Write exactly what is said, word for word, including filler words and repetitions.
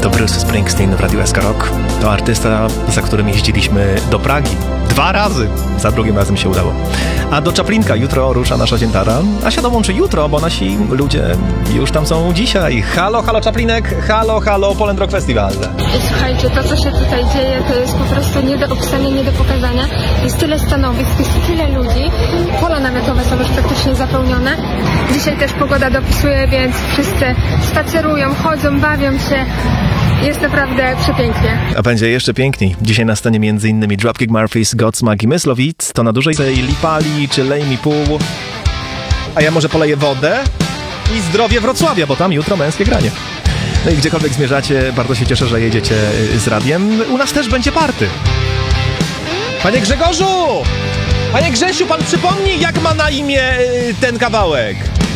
To Bruce Springsteen w Radiu S K Rock. To artysta, za którym jeździliśmy do Pragi. Dwa razy. Za drugim razem się udało. A do Czaplinka jutro rusza nasza dziętara. A się dołączy jutro, bo nasi ludzie już tam są dzisiaj. Halo, halo Czaplinek, halo, halo Poland Rock Festival. I słuchajcie, to co się tutaj dzieje, to jest po prostu nie do opisania, nie do pokazania. Jest tyle stanowisk, jest tyle ludzi. Pola namiotowe są już praktycznie zapełnione. Dzisiaj też pogoda dopisuje, więc wszyscy spacerują, chodzą, bawią się. Jest naprawdę przepięknie. A będzie jeszcze piękniej. Dzisiaj na scenie między innymi Dropkick Murphys, Godsmack i Myslowic. To na dużej Lipali czy Lej mi pół. A ja może poleję wodę i zdrowie Wrocławia, bo tam jutro męskie granie. No i gdziekolwiek zmierzacie, bardzo się cieszę, że jedziecie z radiem. U nas też będzie party. Panie Grzegorzu! Panie Grzesiu, pan przypomni, jak ma na imię ten kawałek?